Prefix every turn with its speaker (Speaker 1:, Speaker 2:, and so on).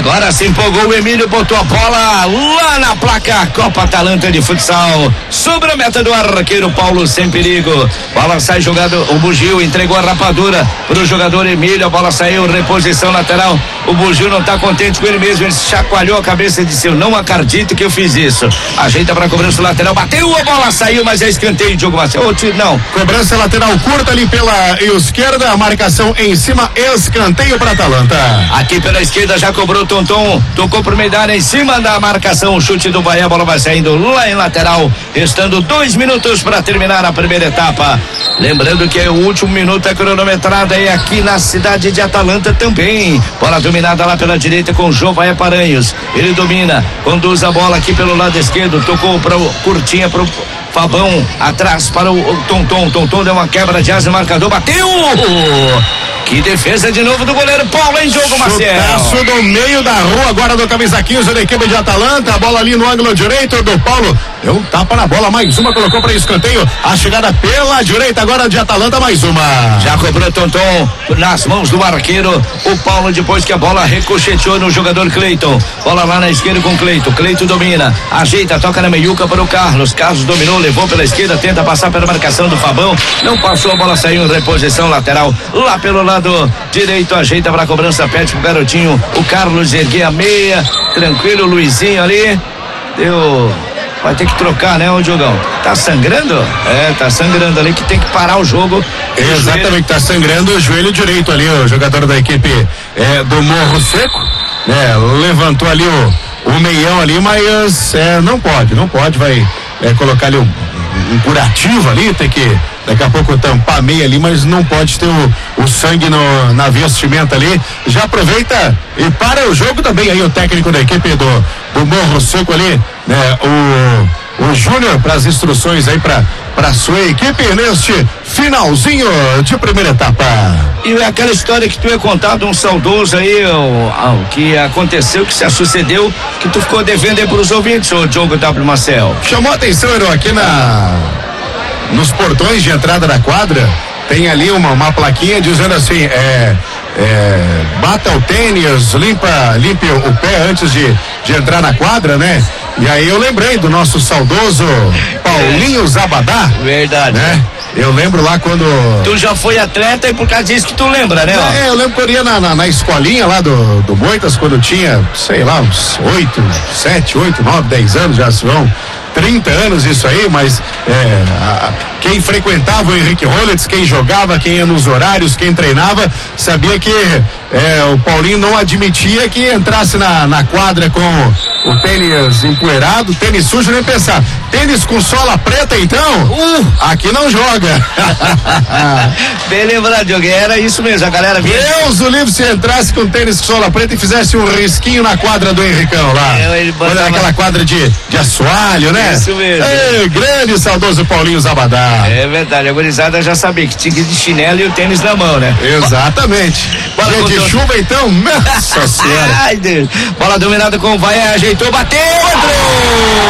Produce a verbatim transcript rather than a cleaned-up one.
Speaker 1: Agora se empolgou o Emílio, botou a bola lá na placa. Copa Atalanta de futsal. Sobre a meta do arqueiro Paulo, sem perigo. Bola sai jogada, o Bugio entregou a rapadura pro jogador Emílio. A bola saiu, reposição lateral. O Bugio não tá contente com ele mesmo. Ele chacoalhou a cabeça e disse: eu não acredito que eu fiz isso. Ajeita pra cobrança lateral. Bateu, a bola saiu, mas é escanteio, Diogo Marcelo. Oh, não.
Speaker 2: Cobrança lateral curta ali pela esquerda. A marcação em cima. Escanteio pra Atalanta.
Speaker 1: Aqui pela esquerda já cobrou Tonton. Tocou pro meio da área em cima da marcação. O chute do Bahia. A bola vai saindo lá em lateral. Restando dois minutos para terminar a primeira etapa. Lembrando que é o último minuto é cronometrada e aqui na cidade de Atalanta também. Bola dominada lá pela direita com o Jovaé Paranhos. Ele domina, conduz a bola aqui pelo lado esquerdo. Tocou para o curtinha pro Fabão, atrás para o, o Tonton. Tonton deu uma quebra de asa no marcador, bateu! Que defesa de novo do goleiro Paulo em jogo, Marcelo.
Speaker 2: Chutaço do meio da rua agora do camisa quinze da equipe de Atalanta. A bola ali no ângulo direito do Paulo. Deu um tapa na bola, mais uma, colocou para escanteio. A chegada pela direita agora de Atalanta, mais uma.
Speaker 1: Já cobrou Tonton nas mãos do arqueiro. O Paulo, depois que a bola ricocheteou no jogador Cleiton. Bola lá na esquerda com Cleiton. Cleiton domina, ajeita, toca na meiuca para o Carlos. Carlos dominou, levou pela esquerda, tenta passar pela marcação do Fabão. Não passou, a bola saiu em reposição lateral. Lá pelo lado direito, ajeita para a cobrança, pede pro garotinho. O Carlos ergueu a meia. Tranquilo, o Luizinho ali. Deu. Vai ter que trocar, né, o Diogão? Tá sangrando? É, tá sangrando ali, que tem que parar o jogo.
Speaker 2: Exatamente, tá sangrando o joelho direito ali, o jogador da equipe é, do Morro Seco, né? Levantou ali o, o meião ali, mas é, não pode, não pode, vai é, colocar ali um, um curativo ali, tem que daqui a pouco tampar a meia ali, mas não pode ter o, o sangue no, na vestimenta ali. Já aproveita e para o jogo também aí o técnico da equipe do, do Morro Seco ali, né? O, o Júnior para as instruções aí para para sua equipe neste finalzinho de primeira etapa.
Speaker 1: E é aquela história que tu ia contar de um saudoso aí, o, o que aconteceu, que se sucedeu, que tu ficou devendo aí pros ouvintes, o Diogo W. Marcel.
Speaker 2: Chamou a atenção, Herói, aqui na nos portões de entrada da quadra, tem ali uma, uma plaquinha dizendo assim, é, é, bata o tênis, limpa, limpe o pé antes de, de entrar na quadra, né? E aí eu lembrei do nosso saudoso Paulinho Zabadá.
Speaker 1: Verdade.
Speaker 2: Né? Eu lembro lá quando...
Speaker 1: Tu já foi atleta e por causa disso que tu lembra, né?
Speaker 2: É, eu lembro que eu ia na, na, na escolinha lá do, do Moitas, quando eu tinha, sei lá, uns oito, sete, oito, nove, dez anos, já se vão trinta anos isso aí, mas é, a, quem frequentava o Henrique Rollins, quem jogava, quem ia nos horários, quem treinava, sabia que é, o Paulinho não admitia que entrasse na, na quadra com o tênis empoeirado, tênis sujo, nem pensar. Tênis com sola preta, então? Uh, aqui não joga.
Speaker 1: Bem lembrado, Diogo, era isso mesmo, a galera vinha.
Speaker 2: Deus o livre se entrasse com tênis com sola preta e fizesse um risquinho na quadra do Henricão lá.
Speaker 1: É, ele botava...
Speaker 2: aquela quadra de, de assoalho, né?
Speaker 1: Isso mesmo.
Speaker 2: Ei, grande e saudoso Paulinho Zabadá.
Speaker 1: É verdade, a gurizada já sabia que tinha que ir de chinelo e o tênis na mão, né?
Speaker 2: Exatamente. Bola de chuva, então, nossa senhora.
Speaker 1: Ai, Deus. Bola dominada com o Vai, ajeitou, bateu, entrou!